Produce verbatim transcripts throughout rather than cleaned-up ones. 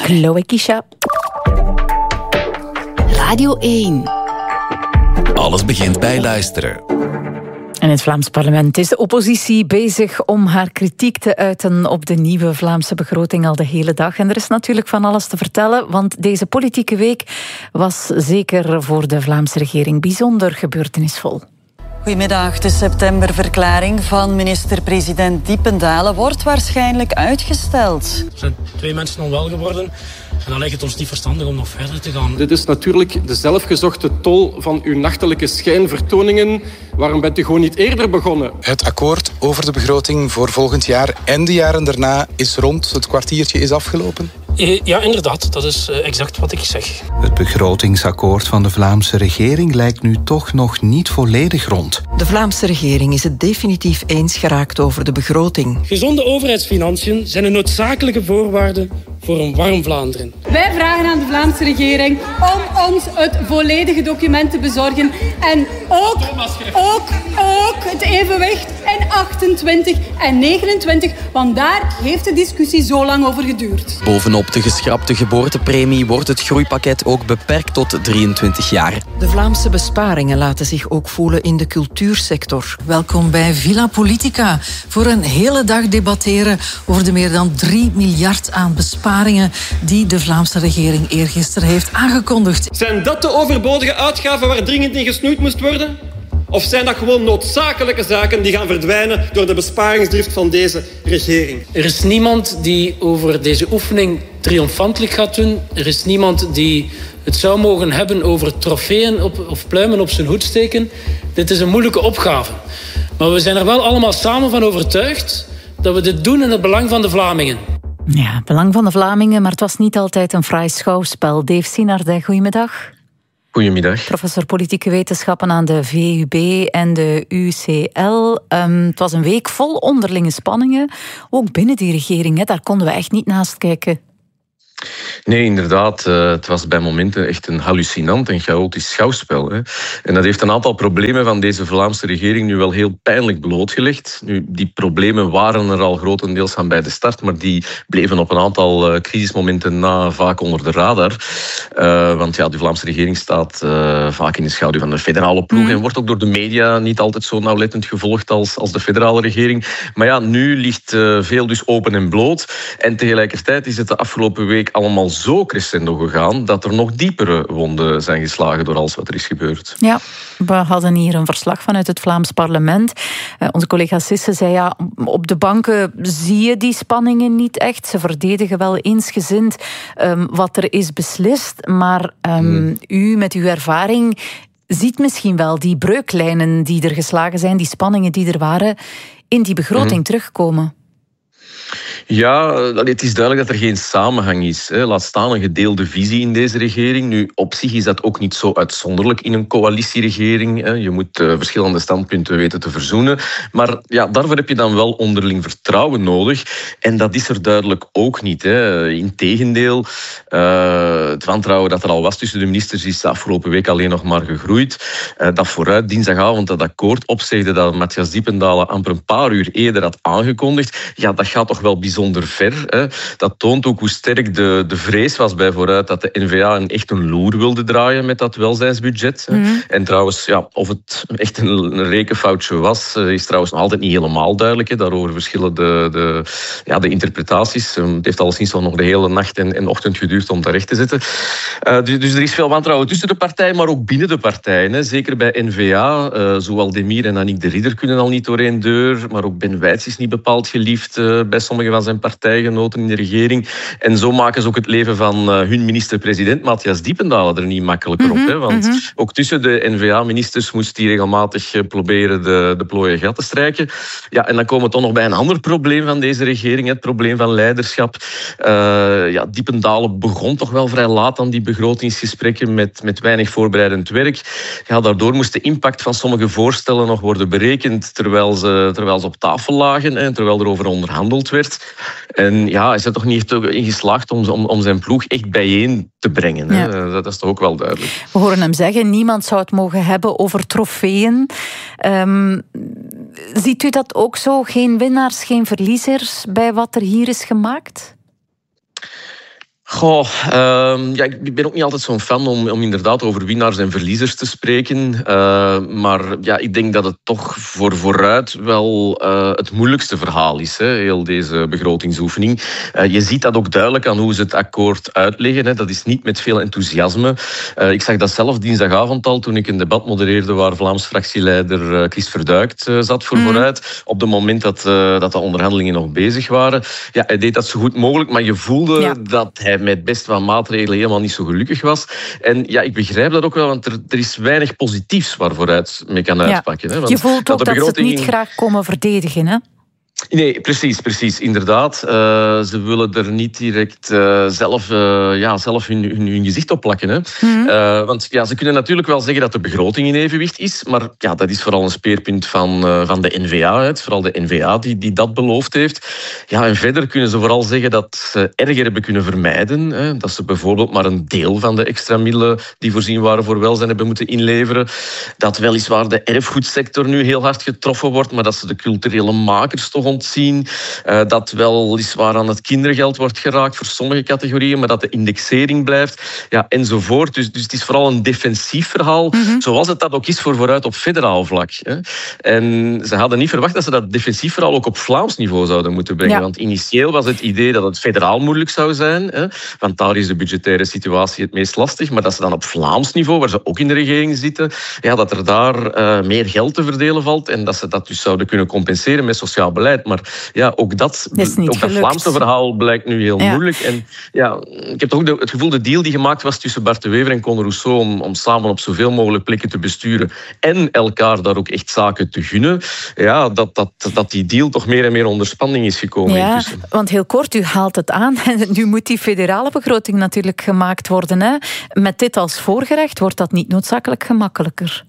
Chloe Kisha. Radio één. Alles begint bij luisteren. In het Vlaams parlement is de oppositie bezig om haar kritiek te uiten op de nieuwe Vlaamse begroting al de hele dag. En er is natuurlijk van alles te vertellen, want deze politieke week was zeker voor de Vlaamse regering bijzonder gebeurtenisvol. Goedemiddag. De septemberverklaring van minister-president Diependalen wordt waarschijnlijk uitgesteld. Er zijn twee mensen onwel geworden. En dan lijkt het ons niet verstandig om nog verder te gaan. Dit is natuurlijk de zelfgezochte tol van uw nachtelijke schijnvertoningen. Waarom bent u gewoon niet eerder begonnen? Het akkoord over de begroting voor volgend jaar en de jaren daarna is rond. Het kwartiertje is afgelopen. Ja, inderdaad. Dat is exact wat ik zeg. Het begrotingsakkoord van de Vlaamse regering lijkt nu toch nog niet volledig rond. De Vlaamse regering is het definitief eens geraakt over de begroting. Gezonde overheidsfinanciën zijn een noodzakelijke voorwaarde voor een warm Vlaanderen. Wij vragen aan de Vlaamse regering om ons het volledige document te bezorgen. En ook, ook, ook het evenwicht in achtentwintig en negenentwintig. Want daar heeft de discussie zo lang over geduurd. Bovenop de geschrapte geboortepremie wordt het groeipakket ook beperkt tot drieëntwintig jaar. De Vlaamse besparingen laten zich ook voelen in de cultuursector. Welkom bij Villa Politica. Voor een hele dag debatteren over de meer dan drie miljard aan besparingen die de Vlaamse regering eergisteren heeft aangekondigd. Zijn dat de overbodige uitgaven waar dringend in gesnoeid moest worden? Of zijn dat gewoon noodzakelijke zaken die gaan verdwijnen door de besparingsdrift van deze regering? Er is niemand die over deze oefening triomfantelijk gaat doen. Er is niemand die het zou mogen hebben over trofeeën op, of pluimen op zijn hoed steken. Dit is een moeilijke opgave. Maar we zijn er wel allemaal samen van overtuigd dat we dit doen in het belang van de Vlamingen. Ja, het belang van de Vlamingen, maar het was niet altijd een fraai schouwspel. Dave Sinardij, goedemiddag. Goedemiddag. Professor politieke wetenschappen aan de V U B en de U C L. Um, het was een week vol onderlinge spanningen, ook binnen die regering. Hè. Daar konden we echt niet naast kijken. Nee, inderdaad. Uh, het was bij momenten echt een hallucinant en chaotisch schouwspel. Hè. En dat heeft een aantal problemen van deze Vlaamse regering nu wel heel pijnlijk blootgelegd. Nu, die problemen waren er al grotendeels aan bij de start, maar die bleven op een aantal uh, crisismomenten na vaak onder de radar. Uh, want ja, de Vlaamse regering staat uh, vaak in de schaduw van de federale ploeg mm. en wordt ook door de media niet altijd zo nauwlettend gevolgd als, als de federale regering. Maar ja, nu ligt uh, veel dus open en bloot. En tegelijkertijd is het de afgelopen week allemaal zo crescendo gegaan dat er nog diepere wonden zijn geslagen door alles wat er is gebeurd. Ja, we hadden hier een verslag vanuit het Vlaams parlement. Uh, onze collega Sisse zei ja, op de banken zie je die spanningen niet echt. Ze verdedigen wel eensgezind um, wat er is beslist. Maar um, hmm. u met uw ervaring ziet misschien wel die breuklijnen die er geslagen zijn, die spanningen die er waren, in die begroting hmm. terugkomen. Ja, het is duidelijk dat er geen samenhang is. Laat staan een gedeelde visie in deze regering. Nu, op zich is dat ook niet zo uitzonderlijk in een coalitieregering. Je moet verschillende standpunten weten te verzoenen. Maar ja, daarvoor heb je dan wel onderling vertrouwen nodig. En dat is er duidelijk ook niet. Integendeel, het wantrouwen dat er al was tussen de ministers is de afgelopen week alleen nog maar gegroeid. Dat vooruit dinsdagavond dat akkoord opzegde dat Matthias Diependalen amper een paar uur eerder had aangekondigd. Ja, dat gaat toch wel bijzonder ver. Hè. Dat toont ook hoe sterk de, de vrees was bij vooruit dat de N V A een echt een loer wilde draaien met dat welzijnsbudget. Mm-hmm. En trouwens, ja, of het echt een, een rekenfoutje was, is trouwens nog altijd niet helemaal duidelijk. Hè. Daarover verschillen de, de, ja, de interpretaties. Het heeft alleszins nog de hele nacht en, en ochtend geduurd om dat recht te zetten. Uh, dus, dus er is veel wantrouwen tussen de partijen, maar ook binnen de partijen. Hè. Zeker bij N V A. Uh, zowel Demir en Annick de Ridder kunnen al niet door één deur, maar ook Ben Wijts is niet bepaald geliefd uh, bij sommige van zijn partijgenoten in de regering. En zo maken ze ook het leven van uh, hun minister-president, Matthias Diependalen, er niet makkelijker mm-hmm, op. Hè? Want mm-hmm. ook tussen de N V A-ministers moest hij regelmatig uh, proberen de, de plooien gat te strijken. Ja, en dan komen we toch nog bij een ander probleem van deze regering, het probleem van leiderschap. Uh, ja, Diependalen begon toch wel vrij laat aan die begrotingsgesprekken met, met weinig voorbereidend werk. Ja, daardoor moest de impact van sommige voorstellen nog worden berekend terwijl ze, terwijl ze op tafel lagen en terwijl er over onderhandeld werd. En ja, hij is er toch niet in geslaagd om, om, om zijn ploeg echt bijeen te brengen. Hè? Ja. Dat is toch ook wel duidelijk. We horen hem zeggen, niemand zou het mogen hebben over trofeeën. Um, ziet u dat ook zo? Geen winnaars, geen verliezers bij wat er hier is gemaakt? Goh, uh, ja, ik ben ook niet altijd zo'n fan om, om inderdaad over winnaars en verliezers te spreken. Uh, maar ja, ik denk dat het toch voor vooruit wel uh, het moeilijkste verhaal is, hè, heel deze begrotingsoefening. Uh, je ziet dat ook duidelijk aan hoe ze het akkoord uitleggen. Hè. Dat is niet met veel enthousiasme. Uh, ik zag dat zelf dinsdagavond al toen ik een debat modereerde waar Vlaams fractieleider uh, Chris Verduikt uh, zat voor mm. vooruit. Op het moment dat, uh, dat de onderhandelingen nog bezig waren. Ja, hij deed dat zo goed mogelijk, maar je voelde ja. dat hij met best wat maatregelen helemaal niet zo gelukkig was. En ja, ik begrijp dat ook wel, want er, er is weinig positiefs waar vooruit mee kan uitpakken. Ja. Hè, want je voelt ook dat, begroting... ze het niet graag komen verdedigen, hè? Nee, precies, precies, inderdaad. Uh, ze willen er niet direct uh, zelf, uh, ja, zelf hun, hun, hun gezicht op plakken. Hè. Mm-hmm. Uh, want ja, ze kunnen natuurlijk wel zeggen dat de begroting in evenwicht is, maar ja, dat is vooral een speerpunt van, uh, van de N V A. Het is vooral de N V A die, die dat beloofd heeft. Ja, en verder kunnen ze vooral zeggen dat ze erger hebben kunnen vermijden. Hè. Dat ze bijvoorbeeld maar een deel van de extra middelen die voorzien waren voor welzijn hebben moeten inleveren. Dat weliswaar de erfgoedsector nu heel hard getroffen wordt, maar dat ze de culturele makers toch ontzien. Uh, dat weliswaar aan het kindergeld wordt geraakt voor sommige categorieën, maar dat de indexering blijft. Ja, enzovoort. Dus, dus het is vooral een defensief verhaal, mm-hmm. zoals het dat ook is voor vooruit op federaal vlak. Hè. En ze hadden niet verwacht dat ze dat defensief verhaal ook op Vlaams niveau zouden moeten brengen. Ja. Want initieel was het idee dat het federaal moeilijk zou zijn. Hè, want daar is de budgettaire situatie het meest lastig. Maar dat ze dan op Vlaams niveau, waar ze ook in de regering zitten, ja, dat er daar uh, meer geld te verdelen valt en dat ze dat dus zouden kunnen compenseren met sociaal beleid. Maar ja, ook dat, dat, ook dat Vlaamse verhaal blijkt nu heel ja. moeilijk. En ja, ik heb toch ook de, het gevoel, de deal die gemaakt was tussen Bart de Wever en Conor Rousseau om, om samen op zoveel mogelijk plekken te besturen en elkaar daar ook echt zaken te gunnen, ja, dat, dat, dat die deal toch meer en meer onder spanning is gekomen. Ja, intussen. Want heel kort, u haalt het aan. Nu moet die federale begroting natuurlijk gemaakt worden. Hè? Met dit als voorgerecht wordt dat niet noodzakelijk gemakkelijker.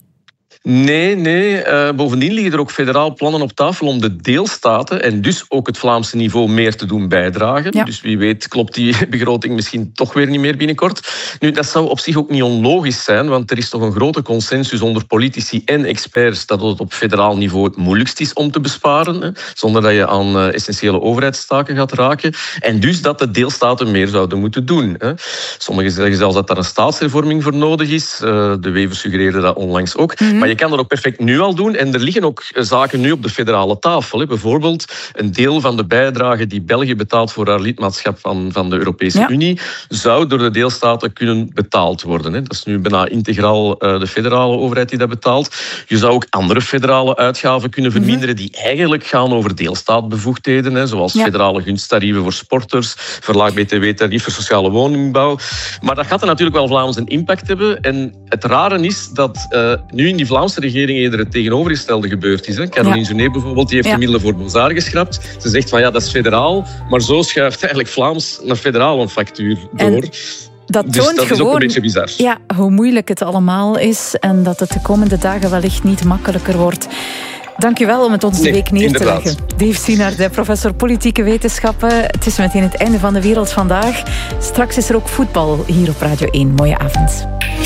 Nee, nee. Uh, bovendien liggen er ook federaal plannen op tafel om de deelstaten en dus ook het Vlaamse niveau meer te doen bijdragen. Ja. Dus wie weet klopt die begroting misschien toch weer niet meer binnenkort. Nu, dat zou op zich ook niet onlogisch zijn, want er is toch een grote consensus onder politici en experts dat het op federaal niveau het moeilijkst is om te besparen, hè, zonder dat je aan uh, essentiële overheidstaken gaat raken. En dus dat de deelstaten meer zouden moeten doen. Hè. Sommigen zeggen zelfs dat daar een staatshervorming voor nodig is. Uh, de Wever suggereerde dat onlangs ook. Mm-hmm. Maar je kan dat ook perfect nu al doen. En er liggen ook zaken nu op de federale tafel. Hè. Bijvoorbeeld een deel van de bijdrage die België betaalt voor haar lidmaatschap van, van de Europese ja. Unie, zou door de deelstaten kunnen betaald worden. Hè. Dat is nu bijna integraal uh, de federale overheid die dat betaalt. Je zou ook andere federale uitgaven kunnen verminderen die eigenlijk gaan over deelstaatbevoegdheden, hè, zoals ja. federale gunsttarieven voor sporters, verlaagd B T W-tarief voor sociale woningbouw. Maar dat gaat er natuurlijk wel Vlaams een impact hebben. En het rare is dat uh, nu in die Vlaamse regering eerder het tegenovergestelde gebeurd is. Hè. Caroline ja. Genet bijvoorbeeld, die heeft ja. de middelen voor Bozar geschrapt. Ze zegt van ja, dat is federaal, maar zo schuift eigenlijk Vlaams naar federaal een factuur door. En... Dat dus toont dat gewoon, is ook een beetje bizar. Ja, hoe moeilijk het allemaal is en dat het de komende dagen wellicht niet makkelijker wordt. Dank u wel om het ons nee, de week neer inderdaad. te leggen. Dave Sienart, professor politieke wetenschappen. Het is meteen het einde van de wereld vandaag. Straks is er ook voetbal hier op Radio één. Mooie avond.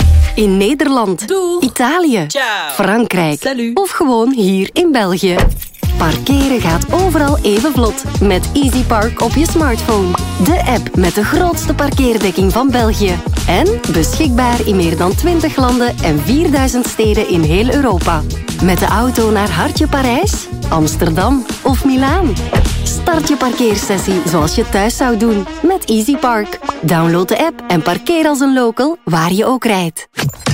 In Nederland, Doeg. Italië, Ciao. Frankrijk Salut. Of gewoon hier in België. Parkeren gaat overal even vlot met EasyPark op je smartphone. De app met de grootste parkeerdekking van België. En beschikbaar in meer dan twintig landen en vierduizend steden in heel Europa. Met de auto naar Hartje Parijs, Amsterdam of Milaan. Start je parkeersessie zoals je thuis zou doen met EasyPark. Download de app en parkeer als een local waar je ook rijdt.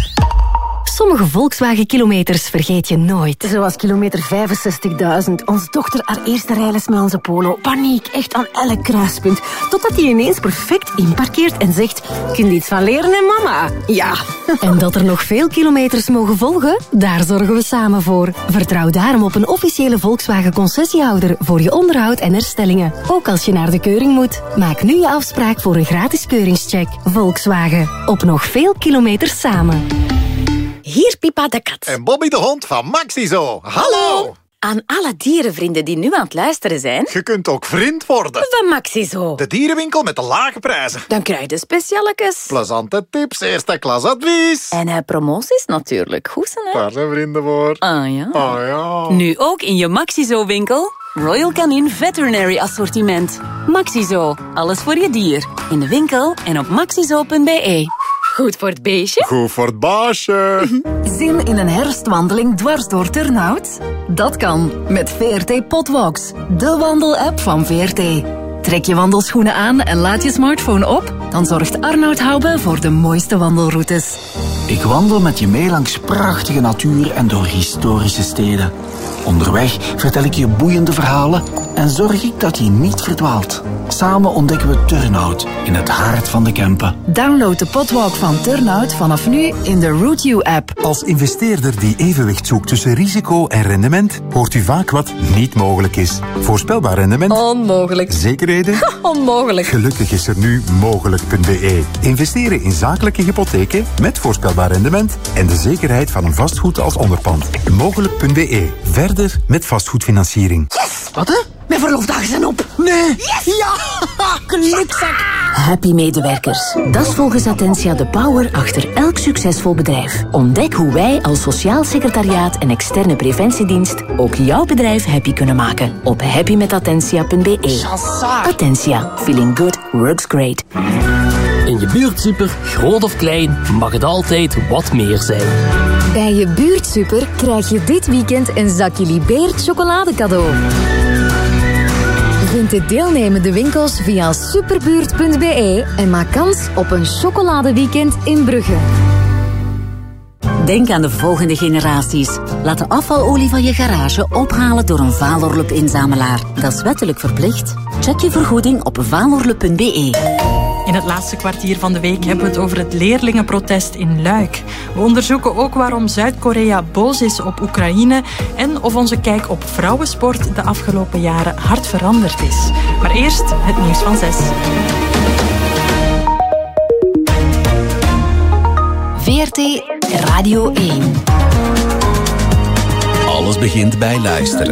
Sommige Volkswagen-kilometers vergeet je nooit. Zoals kilometer vijfenzestigduizend. Onze dochter haar eerste rijles met onze Polo. Paniek, echt aan elk kruispunt. Totdat hij ineens perfect inparkeert en zegt... Kun je iets van leren, hè, mama? Ja. En dat er nog veel kilometers mogen volgen? Daar zorgen we samen voor. Vertrouw daarom op een officiële Volkswagen-concessiehouder... voor je onderhoud en herstellingen. Ook als je naar de keuring moet. Maak nu je afspraak voor een gratis keuringscheck. Volkswagen. Op nog veel kilometers samen. Hier Pipa de kat. En Bobby de hond van Maxizo. Hallo! Aan alle dierenvrienden die nu aan het luisteren zijn... Je kunt ook vriend worden. Van Maxizo. De dierenwinkel met de lage prijzen. Dan krijg je de specialekes. Plezante tips, eerste klas advies. En uh, promoties natuurlijk. Goed, hè? Daar zijn vrienden voor. Ah ja. Ah ja. Nu ook in je Maxizo-winkel... Royal Canin Veterinary Assortiment. Maxizo, alles voor je dier. In de winkel en op maxizo punt b e. Goed voor het beestje. Goed voor het baasje. Zin in een herfstwandeling dwars door Turnhout? Dat kan met V R T Potwalks, de wandelapp van V R T. Trek je wandelschoenen aan en laat je smartphone op, dan zorgt Arnoud Hoube voor de mooiste wandelroutes. Ik wandel met je mee langs prachtige natuur en door historische steden. Onderweg vertel ik je boeiende verhalen en zorg ik dat je niet verdwaalt. Samen ontdekken we Turnhout in het hart van de Kempen. Download de Potwalk van Turnhout vanaf nu in de Route You-app. Als investeerder die evenwicht zoekt tussen risico en rendement, hoort u vaak wat niet mogelijk is. Voorspelbaar rendement? Onmogelijk. Zekerheden? Onmogelijk. Gelukkig is er nu mogelijk punt b e. Investeren in zakelijke hypotheken met voorspelbaar rendement en de zekerheid van een vastgoed als onderpand. mogelijk punt b e. Verder met vastgoedfinanciering. Yes! Wat hè? Mijn verloofdagen zijn op. Nee. Yes! Ja! Gelukzak! Happy medewerkers. Dat is volgens Attentia de power achter elk succesvol bedrijf. Ontdek hoe wij als sociaal secretariaat en externe preventiedienst ook jouw bedrijf happy kunnen maken. Op happy met attentia punt b e. Attentia. Feeling good works great. In je buurtsuper, groot of klein, mag het altijd wat meer zijn. Bij je buurtsuper krijg je dit weekend een zakje Libeert chocolade cadeau. Vind de deelnemende winkels via superbuurt punt b e en maak kans op een chocoladeweekend in Brugge. Denk aan de volgende generaties. Laat de afvalolie van je garage ophalen door een Valorlup-inzamelaar. Dat is wettelijk verplicht. Check je vergoeding op valorlup punt b e. In het laatste kwartier van de week hebben we het over het leerlingenprotest in Luik. We onderzoeken ook waarom Zuid-Korea boos is op Oekraïne en of onze kijk op vrouwensport de afgelopen jaren hard veranderd is. Maar eerst het nieuws van zes. V R T Radio één. Alles begint bij luisteren.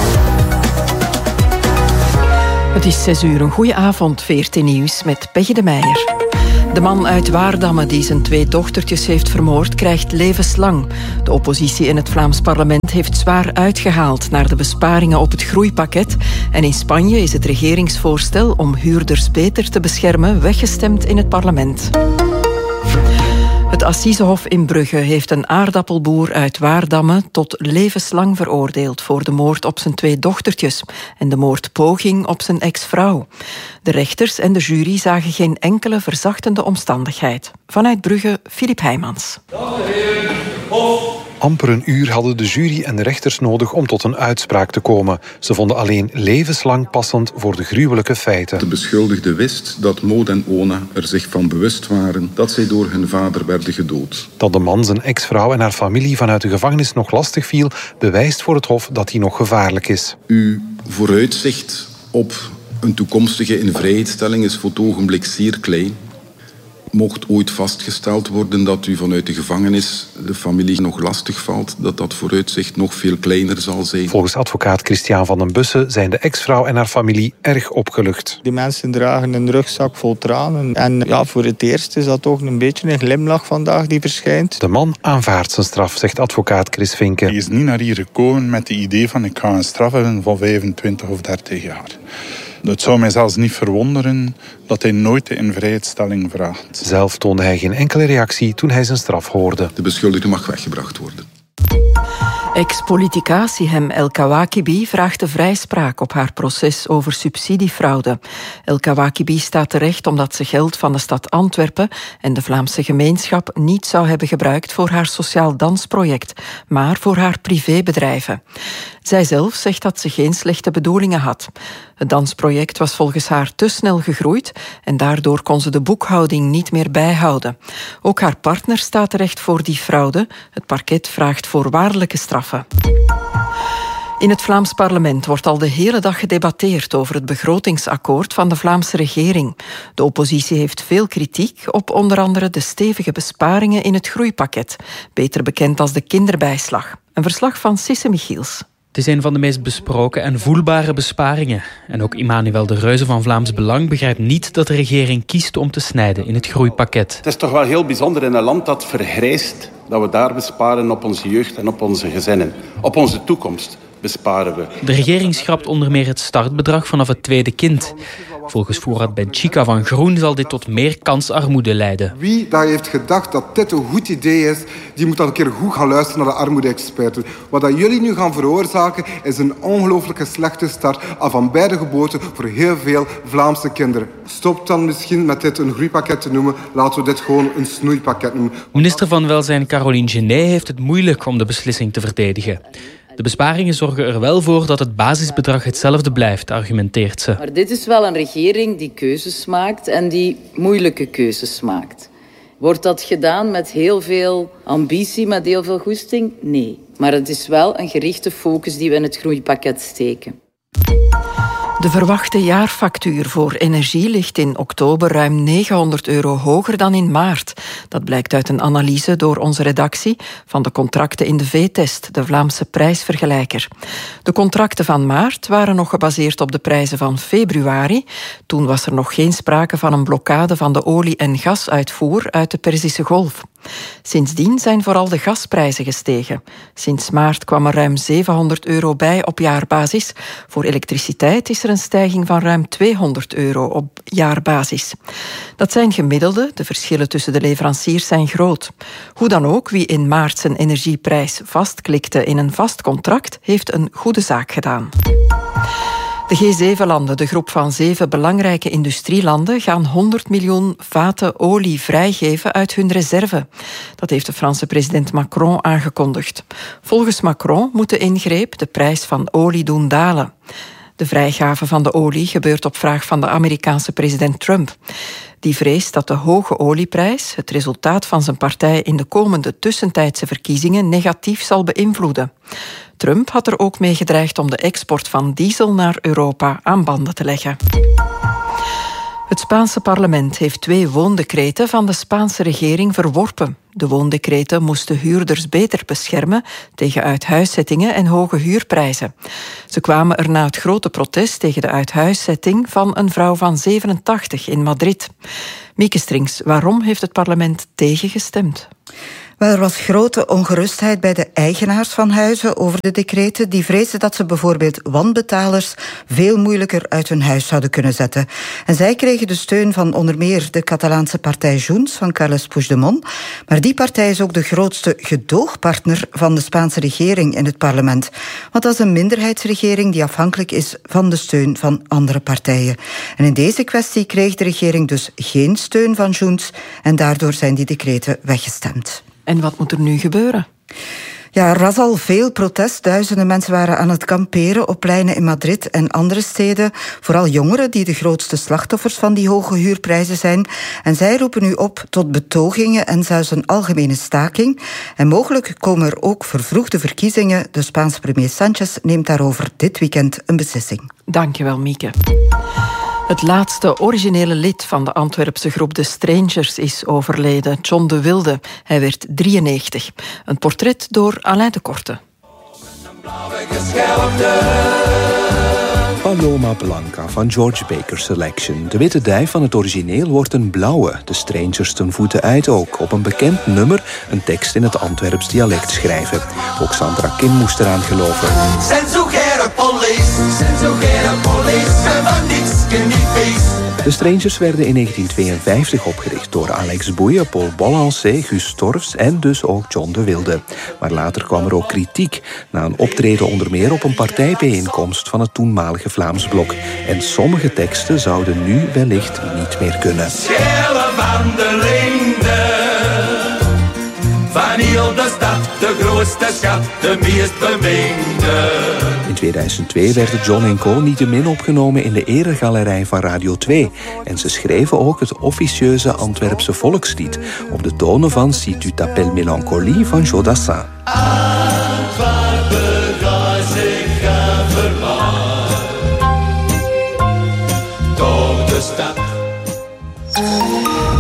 Het is zes uur, een goeie avond, V R T Nieuws met Peggy de Meijer. De man uit Waardamme die zijn twee dochtertjes heeft vermoord, krijgt levenslang. De oppositie in het Vlaams parlement heeft zwaar uitgehaald naar de besparingen op het groeipakket. En in Spanje is het regeringsvoorstel om huurders beter te beschermen weggestemd in het parlement. Het Assisehof in Brugge heeft een aardappelboer uit Waardamme tot levenslang veroordeeld voor de moord op zijn twee dochtertjes en de moordpoging op zijn ex-vrouw. De rechters en de jury zagen geen enkele verzachtende omstandigheid. Vanuit Brugge, Filip Heijmans. Amper een uur hadden de jury en de rechters nodig om tot een uitspraak te komen. Ze vonden alleen levenslang passend voor de gruwelijke feiten. De beschuldigde wist dat Maud en Ona er zich van bewust waren dat zij door hun vader werden gedood. Dat de man zijn ex-vrouw en haar familie vanuit de gevangenis nog lastig viel, bewijst voor het hof dat hij nog gevaarlijk is. Uw vooruitzicht op een toekomstige invrijheidstelling is voor het ogenblik zeer klein. Mocht ooit vastgesteld worden dat u vanuit de gevangenis de familie nog lastig valt, dat dat vooruitzicht nog veel kleiner zal zijn. Volgens advocaat Christian van den Bussen zijn de ex-vrouw en haar familie erg opgelucht. Die mensen dragen een rugzak vol tranen. En ja, voor het eerst is dat toch een beetje een glimlach vandaag die verschijnt. De man aanvaardt zijn straf, zegt advocaat Chris Vinke. Hij is niet naar hier gekomen met het idee van ik ga een straf hebben van vijfentwintig of dertig jaar. Het zou mij zelfs niet verwonderen dat hij nooit de invrijheidstelling vraagt. Zelf toonde hij geen enkele reactie toen hij zijn straf hoorde. De beschuldigde mag weggebracht worden. Ex-politica Sihem El Kawakibi vraagt de vrijspraak op haar proces over subsidiefraude. El Kawakibi staat terecht omdat ze geld van de stad Antwerpen en de Vlaamse gemeenschap niet zou hebben gebruikt voor haar sociaal dansproject, maar voor haar privébedrijven. Zij zelf zegt dat ze geen slechte bedoelingen had. Het dansproject was volgens haar te snel gegroeid en daardoor kon ze de boekhouding niet meer bijhouden. Ook haar partner staat terecht voor die fraude. Het parket vraagt voorwaardelijke straffen. In het Vlaams parlement wordt al de hele dag gedebatteerd over het begrotingsakkoord van de Vlaamse regering. De oppositie heeft veel kritiek op onder andere de stevige besparingen in het groeipakket, beter bekend als de kinderbijslag. Een verslag van Sisse Michiels. Het is een van de meest besproken en voelbare besparingen. En ook Emmanuel de Reuze van Vlaams Belang begrijpt niet dat de regering kiest om te snijden in het groeipakket. Het is toch wel heel bijzonder in een land dat vergrijst, dat we daar besparen op onze jeugd en op onze gezinnen, op onze toekomst. besparen we. De regering schrapt onder meer het startbedrag vanaf het tweede kind. Volgens Fourad Benchika van Groen zal dit tot meer kansarmoede leiden. Wie daar heeft gedacht dat dit een goed idee is, die moet dan een keer goed gaan luisteren naar de armoede-experten. Wat dat jullie nu gaan veroorzaken is een ongelooflijke slechte start al van bij de geboorte voor heel veel Vlaamse kinderen. Stop dan misschien met dit een groeipakket te noemen. Laten we dit gewoon een snoeipakket noemen. Minister van Welzijn Caroline Genet heeft het moeilijk om de beslissing te verdedigen. De besparingen zorgen er wel voor dat het basisbedrag hetzelfde blijft, argumenteert ze. Maar dit is wel een regering die keuzes maakt en die moeilijke keuzes maakt. Wordt dat gedaan met heel veel ambitie, met heel veel goesting? Nee. Maar het is wel een gerichte focus die we in het groeipakket steken. De verwachte jaarfactuur voor energie ligt in oktober ruim negenhonderd euro hoger dan in maart. Dat blijkt uit een analyse door onze redactie van de contracten in de V-test, de Vlaamse prijsvergelijker. De contracten van maart waren nog gebaseerd op de prijzen van februari. Toen was er nog geen sprake van een blokkade van de olie- en gasuitvoer uit de Perzische Golf. Sindsdien zijn vooral de gasprijzen gestegen. Sinds maart kwam er ruim zevenhonderd euro bij op jaarbasis. Voor elektriciteit is er een stijging van ruim tweehonderd euro op jaarbasis. Dat zijn gemiddelde, de verschillen tussen de leveranciers zijn groot. Hoe dan ook, wie in maart zijn energieprijs vastklikte in een vast contract, heeft een goede zaak gedaan. De G zeven landen, de groep van zeven belangrijke industrielanden, gaan honderd miljoen vaten olie vrijgeven uit hun reserve. Dat heeft de Franse president Macron aangekondigd. Volgens Macron moet de ingreep de prijs van olie doen dalen. De vrijgave van de olie gebeurt op vraag van de Amerikaanse president Trump. Die vreest dat de hoge olieprijs het resultaat van zijn partij in de komende tussentijdse verkiezingen negatief zal beïnvloeden. Trump had er ook mee gedreigd om de export van diesel naar Europa aan banden te leggen. Het Spaanse parlement heeft twee woondecreten van de Spaanse regering verworpen. De woondecreten moesten huurders beter beschermen tegen uithuiszettingen en hoge huurprijzen. Ze kwamen er na het grote protest tegen de uithuiszetting van een vrouw van zevenentachtig in Madrid. Mieke Strings, waarom heeft het parlement tegengestemd? Wel, er was grote ongerustheid bij de eigenaars van huizen over de decreten. Die vreesden dat ze bijvoorbeeld wanbetalers veel moeilijker uit hun huis zouden kunnen zetten. En zij kregen de steun van onder meer de Catalaanse partij Junts van Carles Puigdemont. Maar die partij is ook de grootste gedoogpartner van de Spaanse regering in het parlement. Want dat is een minderheidsregering die afhankelijk is van de steun van andere partijen. En in deze kwestie kreeg de regering dus geen steun van Junts en daardoor zijn die decreten weggestemd. En wat moet er nu gebeuren? Ja, er was al veel protest. Duizenden mensen waren aan het kamperen op pleinen in Madrid en andere steden. Vooral jongeren die de grootste slachtoffers van die hoge huurprijzen zijn. En zij roepen nu op tot betogingen en zelfs een algemene staking. En mogelijk komen er ook vervroegde verkiezingen. De Spaanse premier Sánchez neemt daarover dit weekend een beslissing. Dankjewel, Mieke. Het laatste originele lid van de Antwerpse groep The Strangers is overleden, John de Wilde. Hij werd drieënnegentig. Een portret door Alain de Korte. Paloma Blanca van George Baker Selection. De witte dij van het origineel wordt een blauwe. De Strangers ten voeten uit ook. Op een bekend nummer een tekst in het Antwerps dialect schrijven. Ook Sandra Kim moest eraan geloven. De Strangers werden in negentien tweeënvijftig opgericht door Alex Boeien, Paul Bollancé, Gus Torfs en dus ook John de Wilde. Maar later kwam er ook kritiek na een optreden onder meer op een partijbijeenkomst van het toenmalige Vlaams Blok. En sommige teksten zouden nu wellicht niet meer kunnen. Schellen van de Linde, van heel de stad, de grootste schat, de meest beminde. In tweeduizend twee werden John en Co niettemin opgenomen in de eregalerij van Radio twee. En ze schreven ook het officieuze Antwerpse volkslied op de tonen van Si tu t'appelles Mélancolie van Joe Dassin.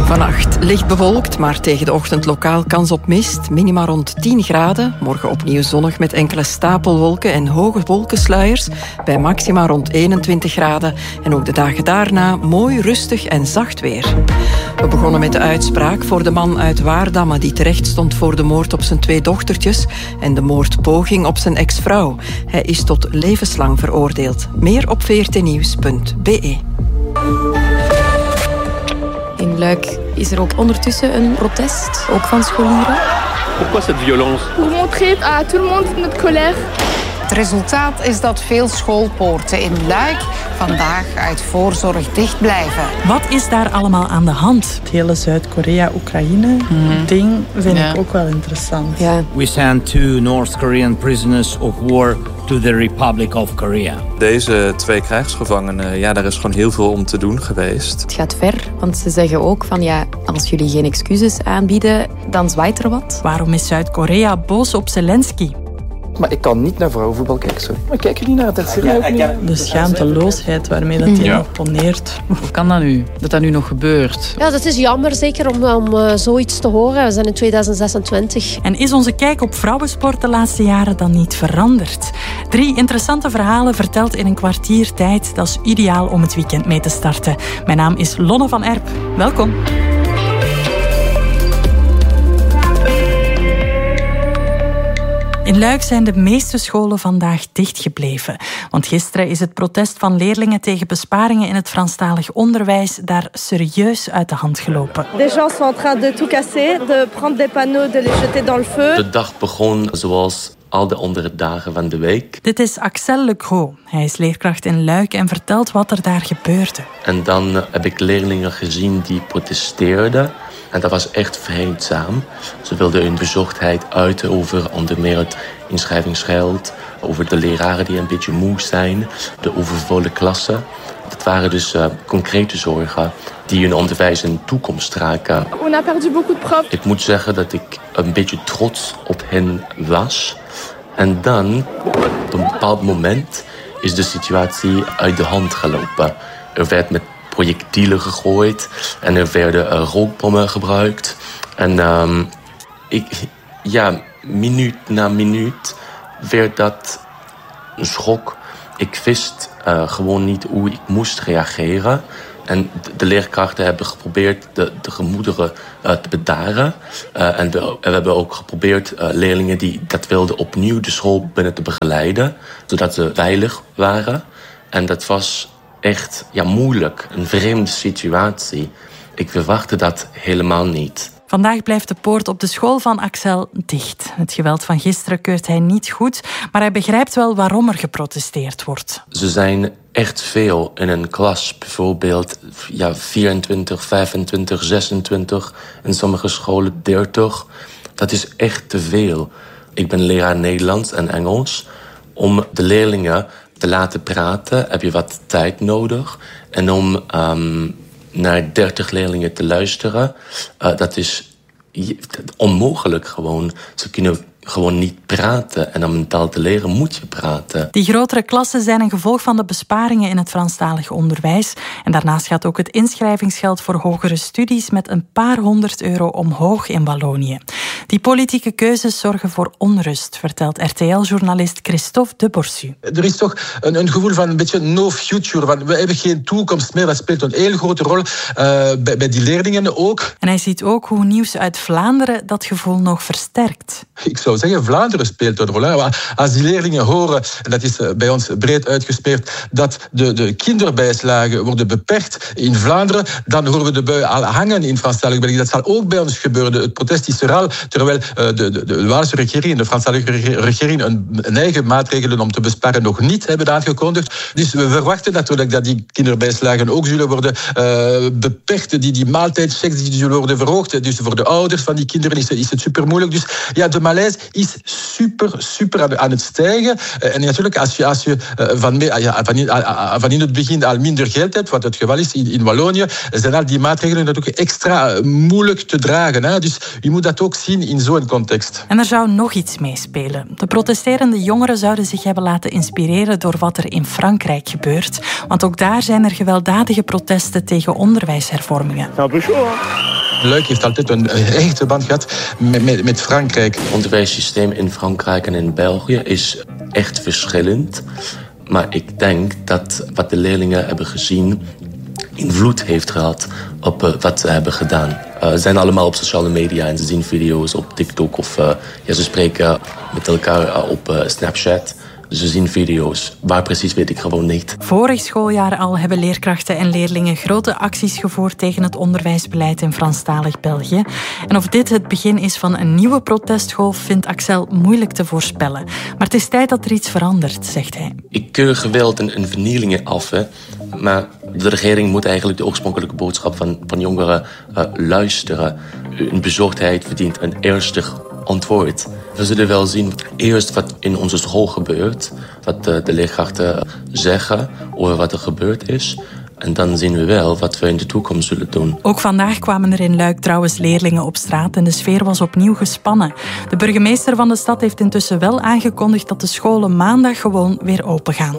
Vannacht licht bewolkt, maar tegen de ochtend lokaal kans op mist. Minima rond tien graden. Morgen opnieuw zonnig met enkele stapelwolken en hoge wolkensluiers. Bij maxima rond eenentwintig graden. En ook de dagen daarna mooi, rustig en zacht weer. We begonnen met de uitspraak voor de man uit Waardamme die terecht stond voor de moord op zijn twee dochtertjes en de moordpoging op zijn ex-vrouw. Hij is tot levenslang veroordeeld. Meer op v r t nieuws punt b e. In Luik is er ook ondertussen een protest, ook van scholieren. Pourquoi cette violence? Pour montrer à tout le monde notre colère. Het resultaat is dat veel schoolpoorten in Luik vandaag uit voorzorg dicht blijven. Wat is daar allemaal aan de hand? Het hele Zuid-Korea-Oekraïne-ding vind ja. ik ook wel interessant. Ja. We sent two North Korean prisoners of war to the Republic of Korea. Deze twee krijgsgevangenen, ja, daar is gewoon heel veel om te doen geweest. Het gaat ver, want ze zeggen ook van ja, als jullie geen excuses aanbieden, dan zwaait er wat. Waarom is Zuid-Korea boos op Zelensky? Maar ik kan niet naar vrouwenvoetbal kijken, sorry. Maar ik kijk er niet naar, dat serieus ook niet. De schaamteloosheid waarmee dat hij ja. opponeert. Hoe kan dat nu? Dat dat nu nog gebeurt? Ja, dat is jammer, zeker om, om uh, zoiets te horen. We zijn in tweeduizend zesentwintig. En is onze kijk op vrouwensport de laatste jaren dan niet veranderd? Drie interessante verhalen verteld in een kwartier tijd. Dat is ideaal om het weekend mee te starten. Mijn naam is Lonne van Erp. Welkom. In Luik zijn de meeste scholen vandaag dichtgebleven. Want gisteren is het protest van leerlingen tegen besparingen in het Franstalig onderwijs daar serieus uit de hand gelopen. Des gens sont en train de tout casser, de prendre des panneaux, de les jeter dans le feu. De dag begon zoals al de andere dagen van de week. Dit is Axel Le Gros. Hij is leerkracht in Luik en vertelt wat er daar gebeurde. En dan heb ik leerlingen gezien die protesteerden. En dat was echt vreedzaam. Ze wilden hun bezorgdheid uiten over onder meer het inschrijvingsgeld, over de leraren die een beetje moe zijn, de overvolle klassen. Dat waren dus uh, concrete zorgen die hun onderwijs in de toekomst raken. On a perdu beaucoup de profs. Ik moet zeggen dat ik een beetje trots op hen was. En dan, op een bepaald moment, is de situatie uit de hand gelopen. Er werd met projectielen gegooid en er werden uh, rookbommen gebruikt. En um, ik, ja, minuut na minuut werd dat een schok. Ik wist uh, gewoon niet hoe ik moest reageren. En de, de leerkrachten hebben geprobeerd de, de gemoederen uh, te bedaren. Uh, en we, we hebben ook geprobeerd uh, leerlingen die dat wilden opnieuw de school binnen te begeleiden, zodat ze veilig waren. En dat was echt ja, moeilijk, een vreemde situatie. Ik verwachtte dat helemaal niet. Vandaag blijft de poort op de school van Axel dicht. Het geweld van gisteren keurt hij niet goed, maar hij begrijpt wel waarom er geprotesteerd wordt. Ze zijn echt veel in een klas. Bijvoorbeeld ja, vierentwintig, vijfentwintig, zesentwintig. In sommige scholen dertig. Dat is echt te veel. Ik ben leraar Nederlands en Engels. Om de leerlingen te laten praten heb je wat tijd nodig. En om um, naar dertig leerlingen te luisteren, uh, dat is onmogelijk gewoon. Ze kunnen gewoon niet praten. En om een taal te leren moet je praten. Die grotere klassen zijn een gevolg van de besparingen in het Franstalig onderwijs. En daarnaast gaat ook het inschrijvingsgeld voor hogere studies met een paar honderd euro omhoog in Wallonië. Die politieke keuzes zorgen voor onrust, vertelt R T L-journalist Christophe de Borsu. Er is toch een, een gevoel van een beetje no future. Van we hebben geen toekomst meer. Dat speelt een heel grote rol uh, bij, bij die leerlingen ook. En hij ziet ook hoe nieuws uit Vlaanderen dat gevoel nog versterkt. Ik zou zeggen, Vlaanderen speelt een rol. Hè. Als die leerlingen horen, en dat is bij ons breed uitgesmeerd, dat de, de kinderbijslagen worden beperkt in Vlaanderen, dan horen we de bui al hangen in Franstalig België. Dat zal ook bij ons gebeuren. Het protest is er al, terwijl de, de, de Waalse regering en de Franstalige regering een, een eigen maatregelen om te besparen nog niet hebben aangekondigd. Dus we verwachten natuurlijk dat die kinderbijslagen ook zullen worden uh, beperkt. Die, die maaltijdchecks die zullen worden verhoogd. Dus voor de ouders van die kinderen is, is het super moeilijk. Dus ja, de malaise is super, super aan het stijgen. En natuurlijk, als je, als je van, ja, van, in, van in het begin al minder geld hebt, wat het geval is in, in Wallonië, zijn al die maatregelen natuurlijk extra moeilijk te dragen. Hè? Dus je moet dat ook zien in zo'n context. En er zou nog iets meespelen. De protesterende jongeren zouden zich hebben laten inspireren door wat er in Frankrijk gebeurt. Want ook daar zijn er gewelddadige protesten tegen onderwijshervormingen. C'est un peu chaud, hein? Luik heeft altijd een echte band gehad met, met, met Frankrijk. Het onderwijssysteem in Frankrijk en in België is echt verschillend. Maar ik denk dat wat de leerlingen hebben gezien invloed heeft gehad op uh, wat ze hebben gedaan. Uh, ze zijn allemaal op sociale media en ze zien video's op TikTok of uh, ja, ze spreken met elkaar uh, op uh, Snapchat. Dus ze zien video's. Waar precies weet ik gewoon niet. Vorig schooljaar al hebben leerkrachten en leerlingen grote acties gevoerd tegen het onderwijsbeleid in Franstalig België. En of dit het begin is van een nieuwe protestgolf vindt Axel moeilijk te voorspellen. Maar het is tijd dat er iets verandert, zegt hij. Ik keur geweld en, en vernielingen af, hè. Maar de regering moet eigenlijk de oorspronkelijke boodschap van, van jongeren uh, luisteren. Een bezorgdheid verdient een ernstig antwoord. We zullen wel zien eerst wat in onze school gebeurt, wat de, de leerkrachten zeggen over wat er gebeurd is. En dan zien we wel wat we in de toekomst zullen doen. Ook vandaag kwamen er in Luik trouwens leerlingen op straat en de sfeer was opnieuw gespannen. De burgemeester van de stad heeft intussen wel aangekondigd dat de scholen maandag gewoon weer open gaan.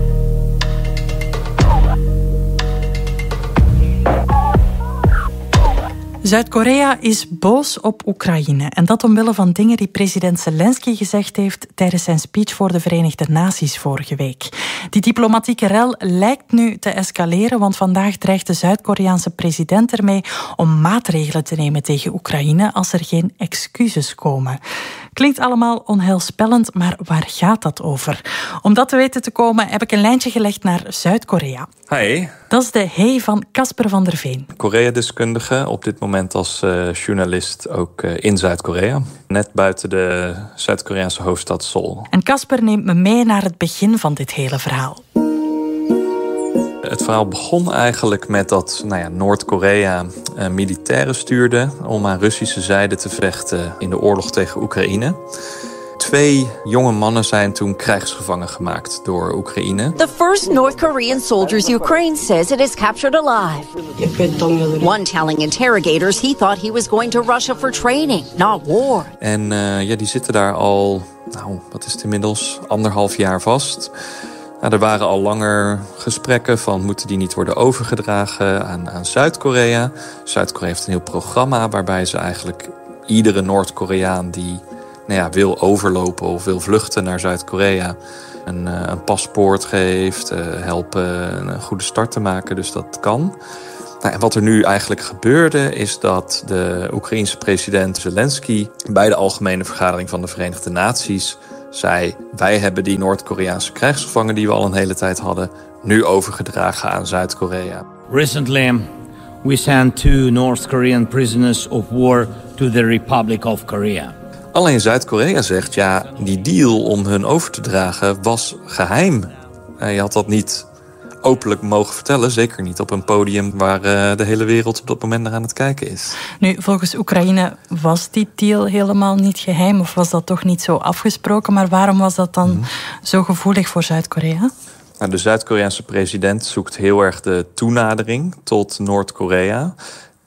Zuid-Korea is boos op Oekraïne. En dat omwille van dingen die president Zelensky gezegd heeft tijdens zijn speech voor de Verenigde Naties vorige week. Die diplomatieke rel lijkt nu te escaleren, want vandaag dreigt de Zuid-Koreaanse president ermee om maatregelen te nemen tegen Oekraïne als er geen excuses komen. Klinkt allemaal onheilspellend, maar waar gaat dat over? Om dat te weten te komen heb ik een lijntje gelegd naar Zuid-Korea. Hi. Dat is de hey van Casper van der Veen. Korea-deskundige, op dit moment als uh, journalist ook uh, in Zuid-Korea. Net buiten de Zuid-Koreaanse hoofdstad Seoul. En Casper neemt me mee naar het begin van dit hele verhaal. Het verhaal begon eigenlijk met dat nou ja, Noord-Korea uh, militairen stuurde om aan Russische zijde te vechten in de oorlog tegen Oekraïne. Twee jonge mannen zijn toen krijgsgevangen gemaakt door Oekraïne. The first North Korean soldiers Ukraine says it is captured alive. One telling interrogators he thought he was going to Russia for training, not war. En uh, ja, die zitten daar al, nou, wat is het inmiddels, anderhalf jaar vast. Nou, er waren al langer gesprekken van moeten die niet worden overgedragen aan, aan Zuid-Korea. Zuid-Korea heeft een heel programma waarbij ze eigenlijk iedere Noord-Koreaan die nou ja, wil overlopen of wil vluchten naar Zuid-Korea een, uh, een paspoort geeft, uh, helpen een goede start te maken. Dus dat kan. Nou, en wat er nu eigenlijk gebeurde is dat de Oekraïense president Zelensky bij de Algemene Vergadering van de Verenigde Naties zei: wij hebben die Noord-Koreaanse krijgsgevangen die we al een hele tijd hadden nu overgedragen aan Zuid-Korea. Recently, we sent two North Korean prisoners of war to the Republic of Korea. Alleen Zuid-Korea zegt, ja, die deal om hun over te dragen was geheim. Je had dat niet openlijk mogen vertellen, zeker niet op een podium waar de hele wereld op dat moment naar aan het kijken is. Nu, volgens Oekraïne was die deal helemaal niet geheim of was dat toch niet zo afgesproken, maar waarom was dat dan mm-hmm. zo gevoelig voor Zuid-Korea? Nou, de Zuid-Koreaanse president zoekt heel erg de toenadering tot Noord-Korea.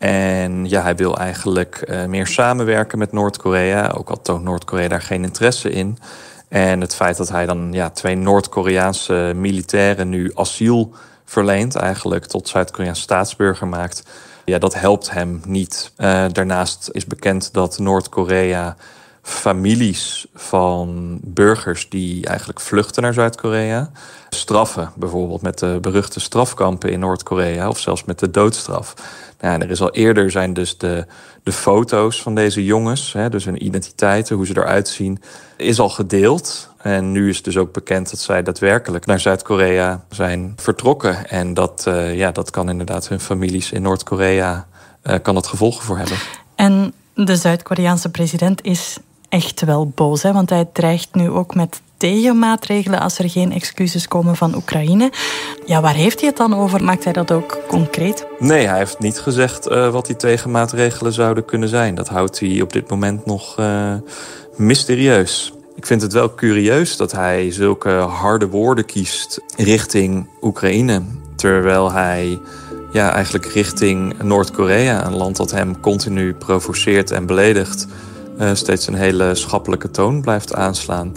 En ja, hij wil eigenlijk uh, meer samenwerken met Noord-Korea. Ook al toont Noord-Korea daar geen interesse in. En het feit dat hij dan ja, twee Noord-Koreaanse militairen nu asiel verleent, eigenlijk tot Zuid-Koreaanse staatsburger maakt, ja, dat helpt hem niet. Uh, daarnaast is bekend dat Noord-Korea families van burgers die eigenlijk vluchten naar Zuid-Korea straffen, bijvoorbeeld met de beruchte strafkampen in Noord-Korea of zelfs met de doodstraf. Nou, er is al eerder zijn dus de, de foto's van deze jongens, hè, dus hun identiteiten, hoe ze eruit zien, is al gedeeld. En nu is dus ook bekend dat zij daadwerkelijk naar Zuid-Korea zijn vertrokken. En dat, uh, ja, dat kan inderdaad hun families in Noord-Korea uh, kan dat gevolgen voor hebben. En de Zuid-Koreaanse president is echt wel boos, hè? Want hij dreigt nu ook met tegenmaatregelen als er geen excuses komen van Oekraïne. Ja, waar heeft hij het dan over? Maakt hij dat ook concreet? Nee, hij heeft niet gezegd uh, wat die tegenmaatregelen zouden kunnen zijn. Dat houdt hij op dit moment nog uh, mysterieus. Ik vind het wel curieus dat hij zulke harde woorden kiest richting Oekraïne, terwijl hij ja, eigenlijk richting Noord-Korea, een land dat hem continu provoceert en beledigt, Uh, steeds een hele schappelijke toon blijft aanslaan.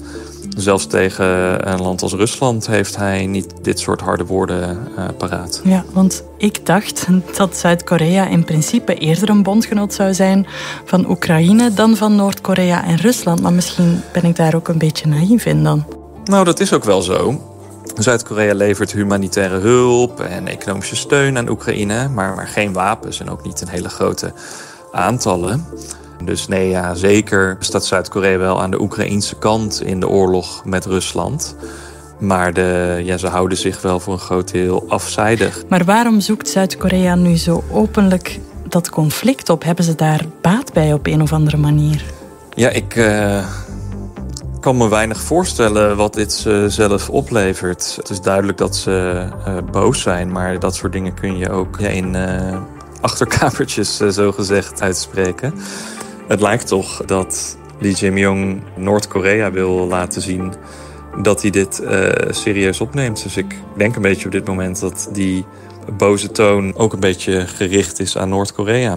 Zelfs tegen een land als Rusland heeft hij niet dit soort harde woorden uh, paraat. Ja, want ik dacht dat Zuid-Korea in principe eerder een bondgenoot zou zijn van Oekraïne dan van Noord-Korea en Rusland. Maar misschien ben ik daar ook een beetje naïef in dan. Nou, dat is ook wel zo. Zuid-Korea levert humanitaire hulp en economische steun aan Oekraïne, maar, maar geen wapens en ook niet in hele grote aantallen. Dus nee, ja, zeker staat Zuid-Korea wel aan de Oekraïense kant in de oorlog met Rusland. Maar de, ja, ze houden zich wel voor een groot deel afzijdig. Maar waarom zoekt Zuid-Korea nu zo openlijk dat conflict op? Hebben ze daar baat bij op een of andere manier? Ja, ik uh, kan me weinig voorstellen wat dit ze zelf oplevert. Het is duidelijk dat ze uh, boos zijn, maar dat soort dingen kun je ook ja, in uh, achterkamertjes uh, zogezegd uitspreken. Het lijkt toch dat Lee Jae-myung Noord-Korea wil laten zien dat hij dit uh, serieus opneemt. Dus ik denk een beetje op dit moment dat die boze toon ook een beetje gericht is aan Noord-Korea.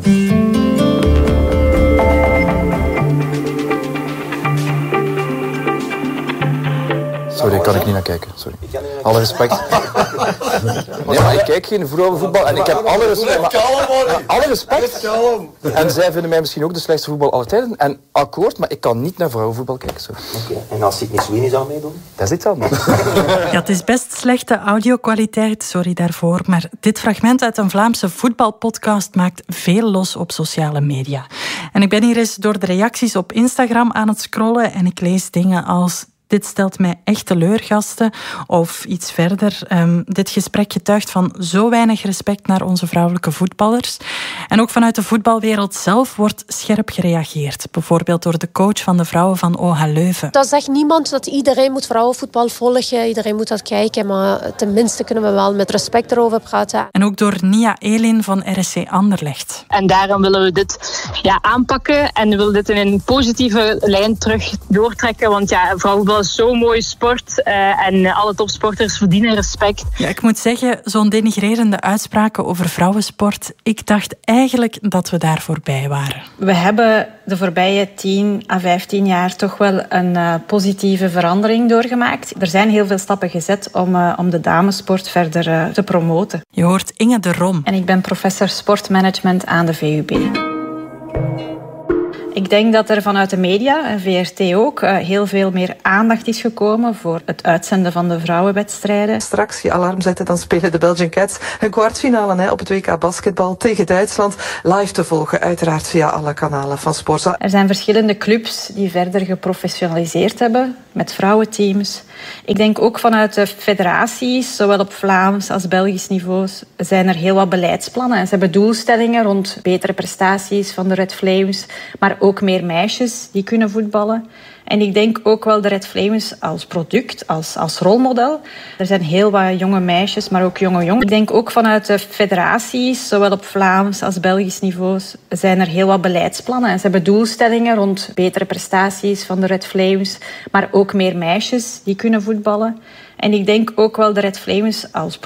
Sorry, daar kan ik niet naar kijken. Sorry. Alle respect. Nee, maar ik kijk geen vrouwenvoetbal en ik heb alle respect. Maar, alle respect. En zij vinden mij misschien ook de slechtste voetbal aller tijden. En akkoord, maar ik kan niet naar vrouwenvoetbal kijken. Oké, okay. En als Sydney Sweeney zou meedoen? Dat is iets anders. Ja, het is best slechte audio-kwaliteit, sorry daarvoor. Maar dit fragment uit een Vlaamse voetbalpodcast maakt veel los op sociale media. En ik ben hier eens door de reacties op Instagram aan het scrollen en ik lees dingen als: dit stelt mij echt teleur, gasten. Of iets verder. Um, dit gesprek getuigt van zo weinig respect naar onze vrouwelijke voetballers. En ook vanuit de voetbalwereld zelf wordt scherp gereageerd. Bijvoorbeeld door de coach van de vrouwen van O H Leuven. Dat zegt niemand dat iedereen moet vrouwenvoetbal volgen. Iedereen moet dat kijken. Maar tenminste kunnen we wel met respect erover praten. En ook door Nia Elin van R S C Anderlecht. En daarom willen we dit ja, aanpakken. En we willen dit in een positieve lijn terug doortrekken. Want ja, vrouwenvoetbal is zo'n mooie sport uh, en alle topsporters verdienen respect. Ja, ik moet zeggen, zo'n denigrerende uitspraken over vrouwensport, ik dacht eigenlijk dat we daar voorbij waren. We hebben de voorbije tien à vijftien jaar toch wel een uh, positieve verandering doorgemaakt. Er zijn heel veel stappen gezet om, uh, om de damesport verder uh, te promoten. Je hoort Inge de Rom. En ik ben professor sportmanagement aan de V U B. Ik denk dat er vanuit de media, en V R T ook, heel veel meer aandacht is gekomen voor het uitzenden van de vrouwenwedstrijden. Straks je alarm zetten, dan spelen de Belgian Cats een kwartfinale hè, op het W K basketbal tegen Duitsland. Live te volgen, uiteraard via alle kanalen van Sporza. Er zijn verschillende clubs die verder geprofessionaliseerd hebben met vrouwenteams. Ik denk ook vanuit de federaties, zowel op Vlaams als Belgisch niveau, zijn er heel wat beleidsplannen. Ze hebben doelstellingen rond betere prestaties van de Red Flames, maar ook meer meisjes die kunnen voetballen. En ik denk ook wel de Red Flames als product, als, als rolmodel. Er zijn heel wat jonge meisjes, maar ook jonge jongens. Ik denk ook vanuit de federaties, zowel op Vlaams als Belgisch niveau, zijn er heel wat beleidsplannen. Ze hebben doelstellingen rond betere prestaties van de Red Flames, maar ook meer meisjes die kunnen voetballen. En ik denk ook wel de Red Flames als